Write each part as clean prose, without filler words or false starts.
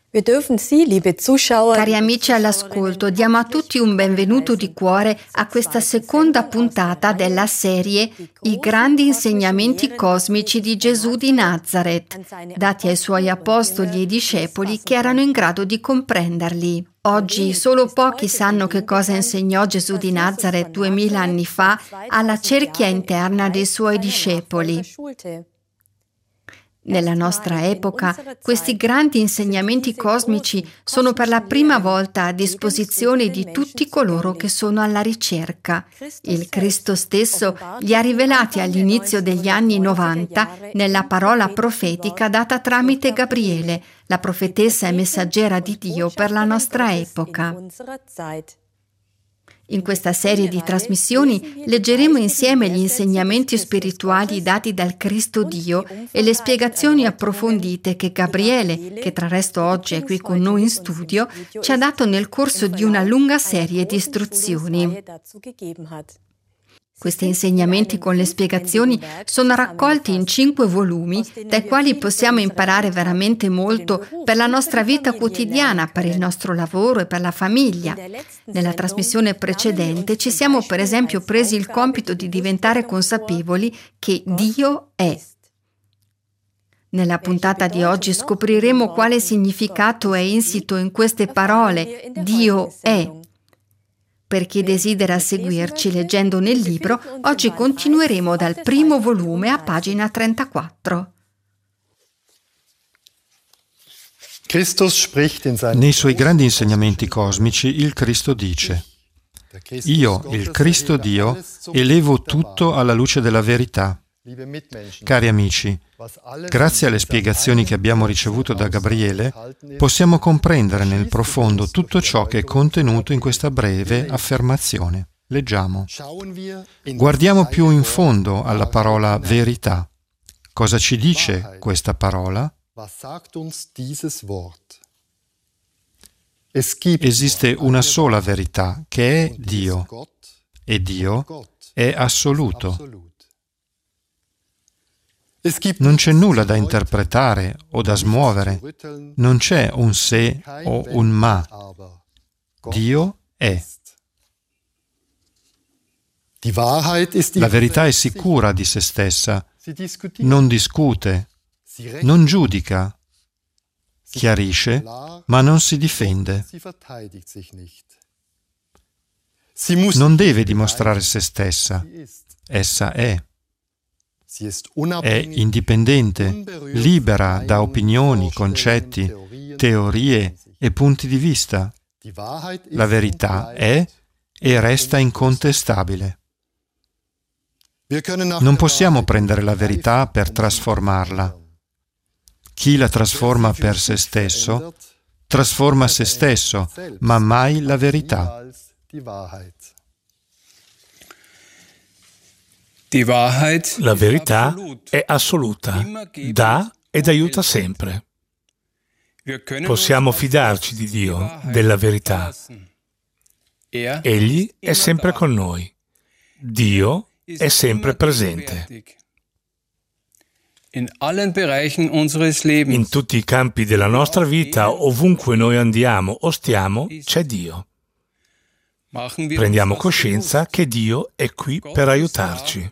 Cari amici all'ascolto, diamo a tutti un benvenuto di cuore a questa seconda puntata della serie I grandi insegnamenti cosmici di Gesù di Nazareth, dati ai suoi apostoli e discepoli che erano in grado di comprenderli. Oggi solo pochi sanno che cosa insegnò Gesù di Nazareth 2000 anni fa alla cerchia interna dei suoi discepoli. Nella nostra epoca, questi grandi insegnamenti cosmici sono per la prima volta a disposizione di tutti coloro che sono alla ricerca. Il Cristo stesso li ha rivelati all'inizio degli anni 90 nella parola profetica data tramite Gabriele, la profetessa e messaggera di Dio per la nostra epoca. In questa serie di trasmissioni leggeremo insieme gli insegnamenti spirituali dati dal Cristo Dio e le spiegazioni approfondite che Gabriele, che tra l'altro oggi è qui con noi in studio, ci ha dato nel corso di una lunga serie di istruzioni. Questi insegnamenti con le spiegazioni sono raccolti in 5 volumi, dai quali possiamo imparare veramente molto per la nostra vita quotidiana, per il nostro lavoro e per la famiglia. Nella trasmissione precedente ci siamo per esempio presi il compito di diventare consapevoli che Dio è. Nella puntata di oggi scopriremo quale significato è insito in queste parole, Dio è. Per chi desidera seguirci leggendo nel libro, oggi continueremo dal primo volume a pagina 34. Nei suoi grandi insegnamenti cosmici il Cristo dice: Io, il Cristo Dio, elevo tutto alla luce della verità. Cari amici, grazie alle spiegazioni che abbiamo ricevuto da Gabriele, possiamo comprendere nel profondo tutto ciò che è contenuto in questa breve affermazione. Leggiamo. Guardiamo più in fondo alla parola verità. Cosa ci dice questa parola? Esiste una sola verità, che è Dio, e Dio è assoluto. Non c'è nulla da interpretare o da smuovere, non c'è un se o un ma. Dio è. La verità è sicura di se stessa, non discute, non giudica, chiarisce, ma non si difende. Non deve dimostrare se stessa, essa è. È indipendente, libera da opinioni, concetti, teorie e punti di vista. La verità è e resta incontestabile. Non possiamo prendere la verità per trasformarla. Chi la trasforma per se stesso, trasforma se stesso, ma mai la verità. La verità è assoluta, dà ed aiuta sempre. Possiamo fidarci di Dio, della verità. Egli è sempre con noi. Dio è sempre presente. In tutti i campi della nostra vita, ovunque noi andiamo o stiamo, c'è Dio. Prendiamo coscienza che Dio è qui per aiutarci.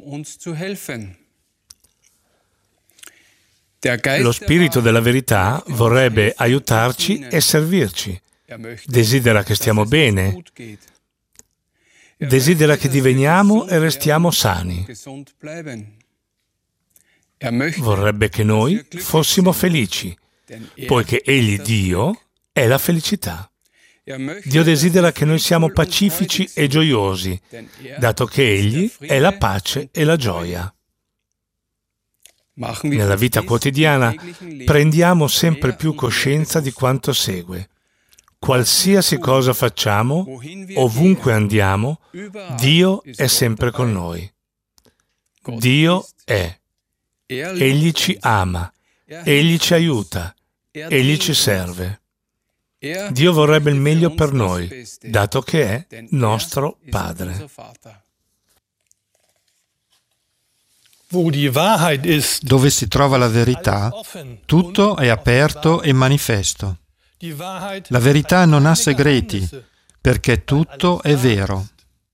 Lo Spirito della verità vorrebbe aiutarci e servirci. Desidera che stiamo bene. Desidera che diveniamo e restiamo sani. Vorrebbe che noi fossimo felici, poiché Egli, Dio, è la felicità. Dio desidera che noi siamo pacifici e gioiosi, dato che Egli è la pace e la gioia. Nella vita quotidiana prendiamo sempre più coscienza di quanto segue. Qualsiasi cosa facciamo, ovunque andiamo, Dio è sempre con noi. Dio è. Egli ci ama, Egli ci aiuta, Egli ci serve. Dio vorrebbe il meglio per noi, dato che è nostro Padre. Dove si trova la verità, tutto è aperto e manifesto. La verità non ha segreti, perché tutto è vero.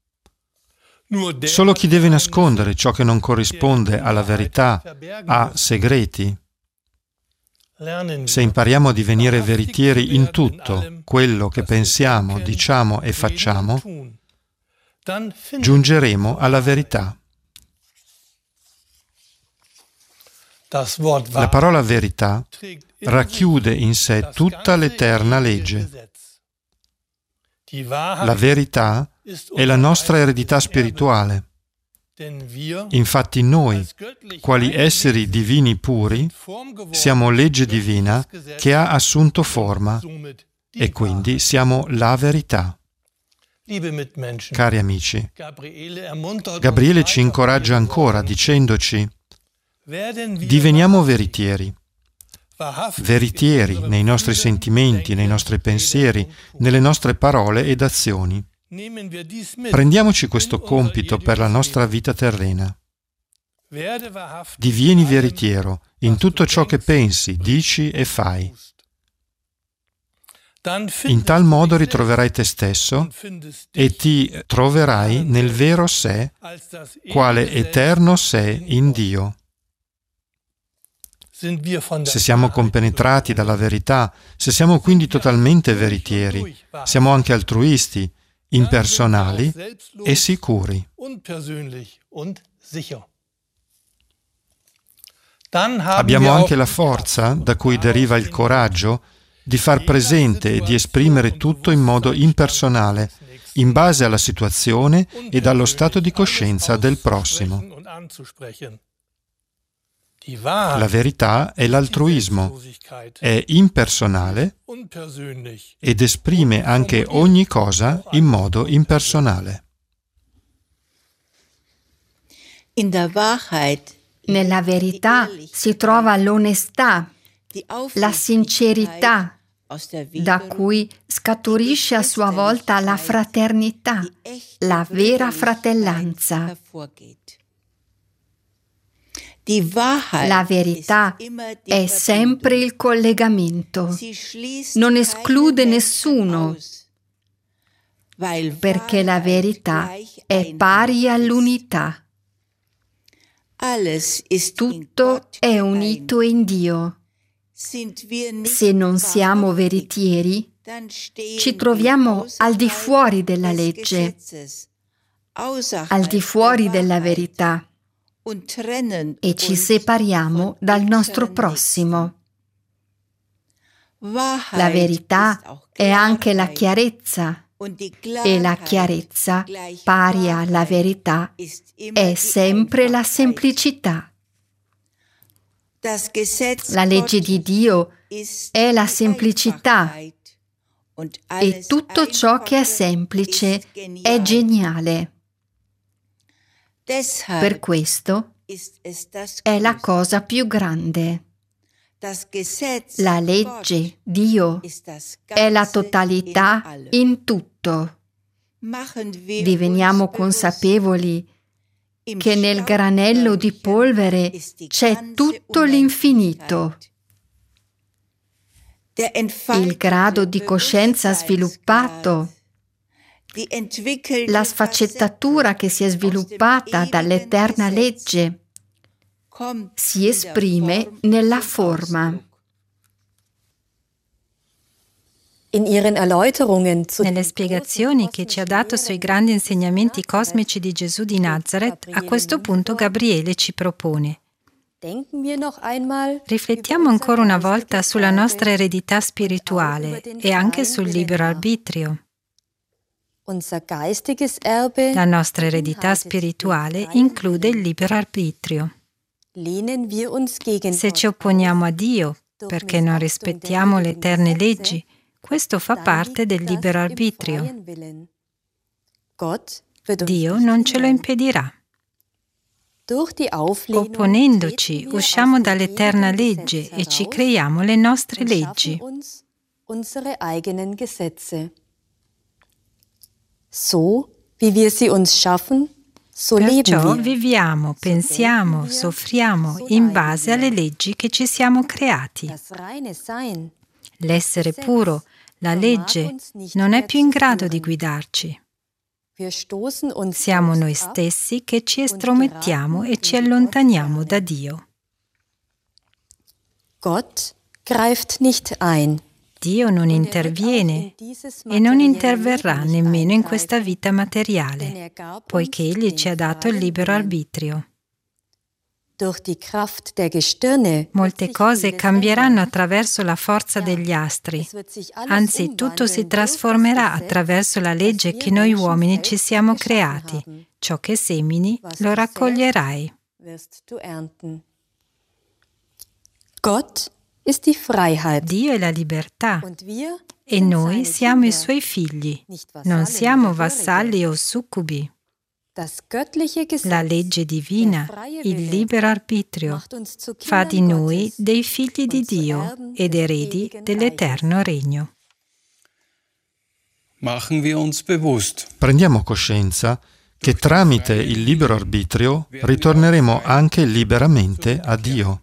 Solo chi deve nascondere ciò che non corrisponde alla verità ha segreti. Se impariamo a divenire veritieri in tutto quello che pensiamo, diciamo e facciamo, giungeremo alla verità. La parola verità racchiude in sé tutta l'eterna legge. La verità è la nostra eredità spirituale. Infatti noi, quali esseri divini puri, siamo legge divina che ha assunto forma e quindi siamo la verità. Cari amici, Gabriele ci incoraggia ancora dicendoci: diveniamo veritieri. Veritieri nei nostri sentimenti, nei nostri pensieri, nelle nostre parole ed azioni. Prendiamoci questo compito per la nostra vita terrena. Divieni veritiero in tutto ciò che pensi, dici e fai. In tal modo ritroverai te stesso e ti troverai nel vero sé, quale eterno sé in Dio. Se siamo compenetrati dalla verità, se siamo quindi totalmente veritieri, siamo anche altruisti, impersonali e sicuri. Abbiamo anche la forza, da cui deriva il coraggio, di far presente e di esprimere tutto in modo impersonale, in base alla situazione ed allo stato di coscienza del prossimo. La verità è l'altruismo, è impersonale ed esprime anche ogni cosa in modo impersonale. Nella verità si trova l'onestà, la sincerità, da cui scaturisce a sua volta la fraternità, la vera fratellanza. La verità è sempre il collegamento, non esclude nessuno, perché la verità è pari all'unità. Tutto è unito in Dio. Se non siamo veritieri, ci troviamo al di fuori della legge, al di fuori della verità, e ci separiamo dal nostro prossimo. La verità è anche la chiarezza, e la chiarezza, pari alla verità, è sempre la semplicità. La legge di Dio è la semplicità, e tutto ciò che è semplice è geniale. Per questo è la cosa più grande. La legge, Dio, è la totalità in tutto. Diveniamo consapevoli che nel granello di polvere c'è tutto l'infinito. Il grado di coscienza sviluppato, la sfaccettatura che si è sviluppata dall'eterna legge, si esprime nella forma. Nelle spiegazioni che ci ha dato sui grandi insegnamenti cosmici di Gesù di Nazareth, a questo punto Gabriele ci propone: riflettiamo ancora una volta sulla nostra eredità spirituale e anche sul libero arbitrio. La nostra eredità spirituale include il libero arbitrio. Se ci opponiamo a Dio perché non rispettiamo le eterne leggi, questo fa parte del libero arbitrio. Dio non ce lo impedirà. Opponendoci, usciamo dall'eterna legge e ci creiamo le nostre leggi. Perciò viviamo, pensiamo, soffriamo in base alle leggi che ci siamo creati. L'essere puro, la legge, non è più in grado di guidarci. Siamo noi stessi che ci estromettiamo e ci allontaniamo da Dio. Gott greift nicht ein. Dio non interviene e non interverrà nemmeno in questa vita materiale, poiché Egli ci ha dato il libero arbitrio. Molte cose cambieranno attraverso la forza degli astri, anzi tutto si trasformerà attraverso la legge che noi uomini ci siamo creati. Ciò che semini lo raccoglierai. Dio è la libertà e noi siamo i Suoi figli, non siamo vassalli o succubi. La legge divina, il libero arbitrio, fa di noi dei figli di Dio ed eredi dell'eterno regno. Prendiamo coscienza che tramite il libero arbitrio ritorneremo anche liberamente a Dio.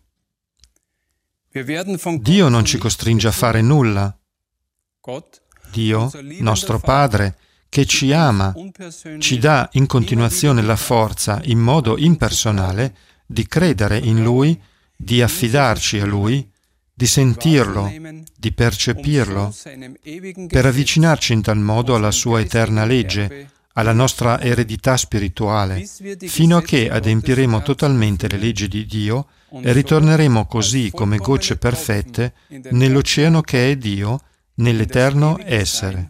Dio non ci costringe a fare nulla. Dio, nostro Padre, che ci ama, ci dà in continuazione la forza, in modo impersonale, di credere in Lui, di affidarci a Lui, di sentirlo, di percepirlo, per avvicinarci in tal modo alla Sua eterna legge, alla nostra eredità spirituale, fino a che adempiremo totalmente le leggi di Dio e ritorneremo così come gocce perfette nell'oceano che è Dio, nell'eterno essere.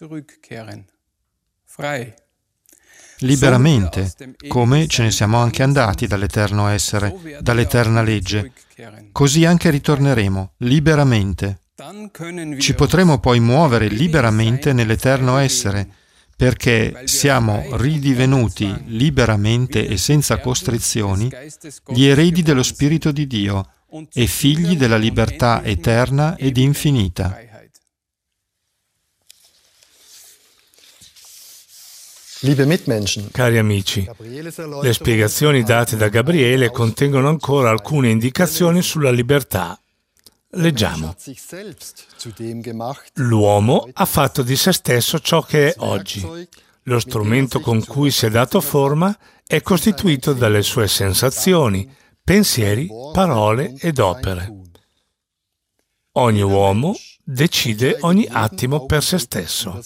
Liberamente, come ce ne siamo anche andati dall'eterno essere, dall'eterna legge, così anche ritorneremo liberamente. Ci potremo poi muovere liberamente nell'eterno essere, perché siamo ridivenuti liberamente e senza costrizioni gli eredi dello Spirito di Dio e figli della libertà eterna ed infinita. Cari amici, le spiegazioni date da Gabriele contengono ancora alcune indicazioni sulla libertà. Leggiamo. L'uomo ha fatto di se stesso ciò che è oggi. Lo strumento con cui si è dato forma è costituito dalle sue sensazioni, pensieri, parole ed opere. Ogni uomo decide ogni attimo per se stesso.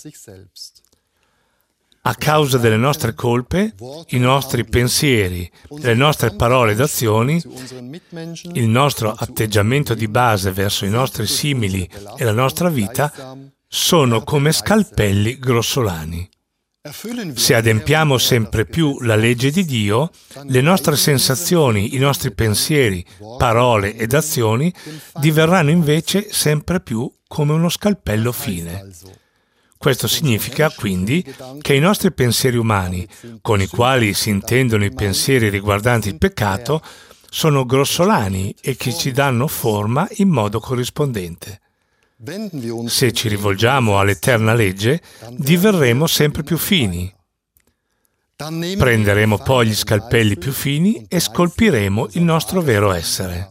A causa delle nostre colpe, i nostri pensieri, le nostre parole ed azioni, il nostro atteggiamento di base verso i nostri simili e la nostra vita sono come scalpelli grossolani. Se adempiamo sempre più la legge di Dio, le nostre sensazioni, i nostri pensieri, parole ed azioni diverranno invece sempre più come uno scalpello fine. Questo significa quindi che i nostri pensieri umani, con i quali si intendono i pensieri riguardanti il peccato, sono grossolani e che ci danno forma in modo corrispondente. Se ci rivolgiamo all'eterna legge, diverremo sempre più fini. Prenderemo poi gli scalpelli più fini e scolpiremo il nostro vero essere.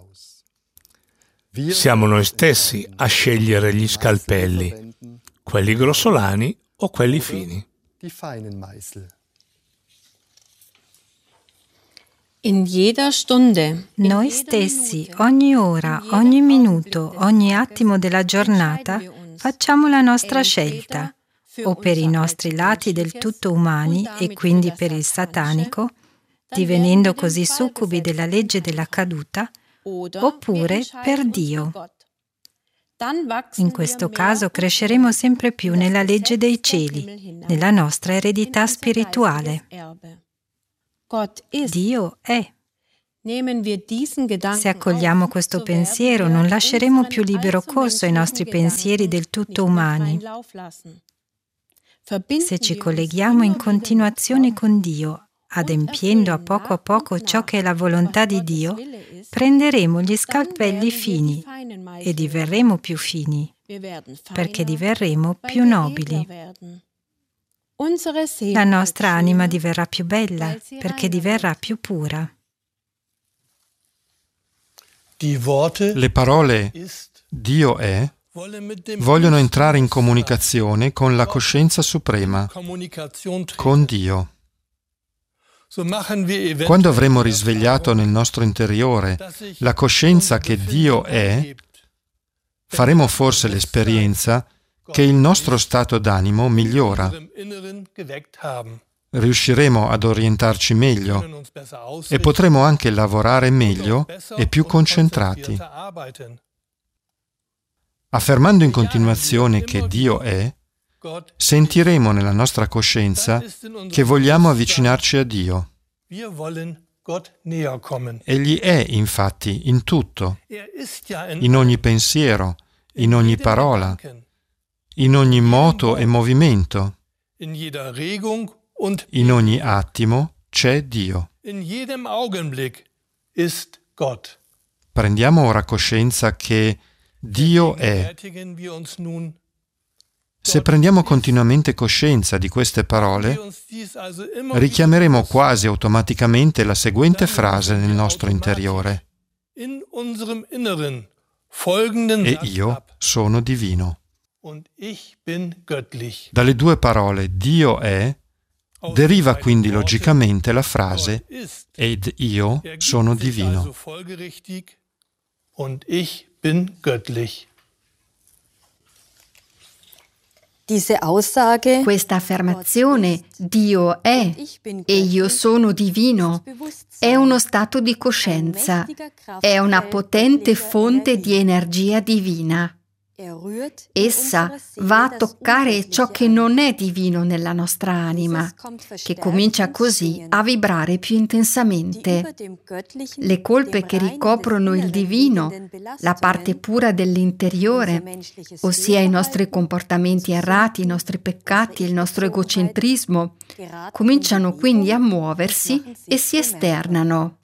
Siamo noi stessi a scegliere gli scalpelli, quelli grossolani o quelli fini. Noi stessi, ogni ora, ogni minuto, ogni attimo della giornata, facciamo la nostra scelta, o per i nostri lati del tutto umani e quindi per il satanico, divenendo così succubi della legge della caduta, oppure per Dio. In questo caso cresceremo sempre più nella legge dei cieli, nella nostra eredità spirituale. Dio è. Se accogliamo questo pensiero, non lasceremo più libero corso ai nostri pensieri del tutto umani. Se ci colleghiamo in continuazione con Dio, adempiendo a poco ciò che è la volontà di Dio, prenderemo gli scalpelli fini e diverremo più fini, perché diverremo più nobili. La nostra anima diverrà più bella, perché diverrà più pura. Le parole Dio è vogliono entrare in comunicazione con la coscienza suprema, con Dio. Quando avremo risvegliato nel nostro interiore la coscienza che Dio è, faremo forse l'esperienza che il nostro stato d'animo migliora. Riusciremo ad orientarci meglio e potremo anche lavorare meglio e più concentrati. Affermando in continuazione che Dio è, sentiremo nella nostra coscienza che vogliamo avvicinarci a Dio. Egli è, infatti, in tutto, in ogni pensiero, in ogni parola, in ogni moto e movimento, in ogni attimo c'è Dio. Prendiamo ora coscienza che Dio è. Se prendiamo continuamente coscienza di queste parole, richiameremo quasi automaticamente la seguente frase nel nostro interiore: e io sono divino. Dalle due parole Dio è deriva quindi logicamente la frase ed io sono divino. Questa affermazione, Dio è e io sono divino, è uno stato di coscienza, è una potente fonte di energia divina. Essa va a toccare ciò che non è divino nella nostra anima, che comincia così a vibrare più intensamente. Le colpe che ricoprono il divino, la parte pura dell'interiore, ossia i nostri comportamenti errati, i nostri peccati, il nostro egocentrismo, cominciano quindi a muoversi e si esternano.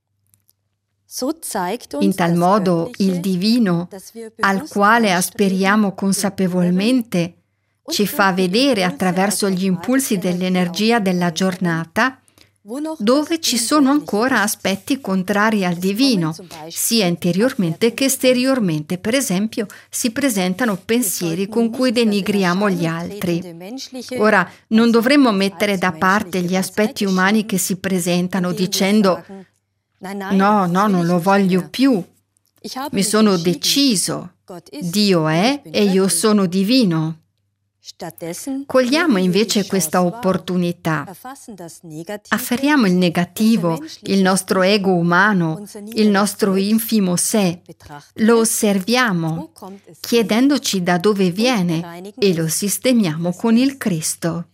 In tal modo il divino, al quale aspiriamo consapevolmente, ci fa vedere attraverso gli impulsi dell'energia della giornata dove ci sono ancora aspetti contrari al divino, sia interiormente che esteriormente. Per esempio, si presentano pensieri con cui denigriamo gli altri. Ora, non dovremmo mettere da parte gli aspetti umani che si presentano dicendo no, non lo voglio più. Mi sono deciso. Dio è e io sono divino. Cogliamo invece questa opportunità. Afferriamo il negativo, il nostro ego umano, il nostro infimo sé. Lo osserviamo, chiedendoci da dove viene e lo sistemiamo con il Cristo.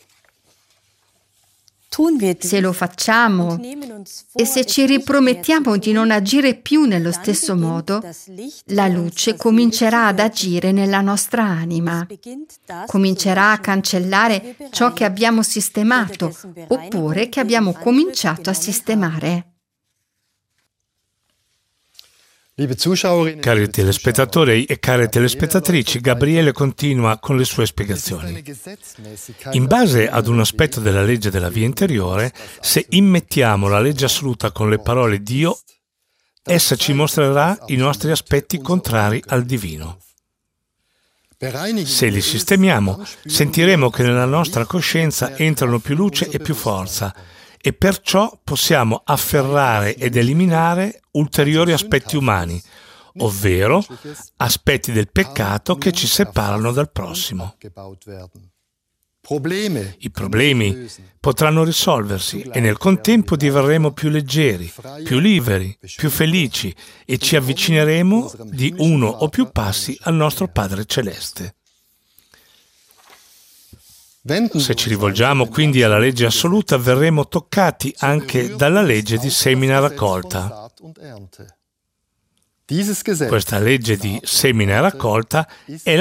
Se lo facciamo e se ci ripromettiamo di non agire più nello stesso modo, la luce comincerà ad agire nella nostra anima, comincerà a cancellare ciò che abbiamo sistemato oppure che abbiamo cominciato a sistemare. Cari telespettatori e care telespettatrici, Gabriele continua con le sue spiegazioni. In base ad un aspetto della legge della via interiore, se immettiamo la legge assoluta con le parole Dio, essa ci mostrerà i nostri aspetti contrari al divino. Se li sistemiamo, sentiremo che nella nostra coscienza entrano più luce e più forza, e perciò possiamo afferrare ed eliminare ulteriori aspetti umani, ovvero aspetti del peccato che ci separano dal prossimo. I problemi potranno risolversi e nel contempo diverremo più leggeri, più liberi, più felici e ci avvicineremo di uno o più passi al nostro Padre Celeste. Se ci rivolgiamo quindi alla legge assoluta, verremo toccati anche dalla legge di semina raccolta. Questa legge di semina raccolta è